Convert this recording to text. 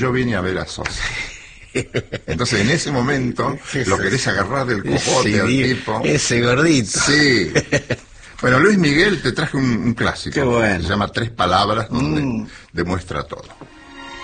Yo vine a ver a Sosa. Entonces en ese momento lo querés agarrar del cojote al tipo. Ese gordito. Sí. Bueno, Luis Miguel, te traje un clásico. Qué bueno. Se llama Tres Palabras, donde demuestra todo.